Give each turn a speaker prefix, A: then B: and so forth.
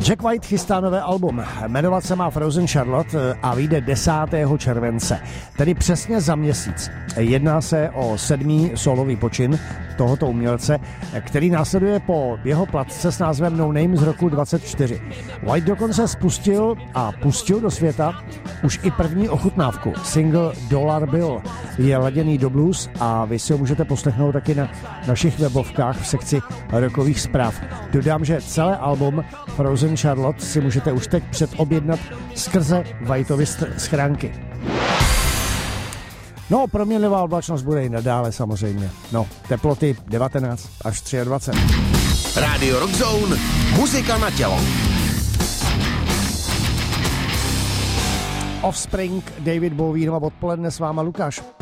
A: Jack White chystá nové album. Jmenovat se má Frozen Charlotte a vyjde 10. července, tedy přesně za měsíc. Jedná se o 7. solový počin tohoto umělce, který následuje po jeho platce s názvem No Name z roku 24. White dokonce pustil do světa už i první ochutnávku. Single Dollar Bill je laděný do blues a vy si ho můžete poslechnout taky na našich webovkách v sekci rockových zpráv. Dodám, že celé album Frozen Charlotte si můžete už teď předobjednat skrze Whiteovy schránky. No, proměnlivá oblačnost bude i nadále samozřejmě. No, teploty 19 až 23.
B: Radio Rock Zone, muzika na tělo.
A: Offspring, David Bowie, no a odpoledne s váma Lukáš.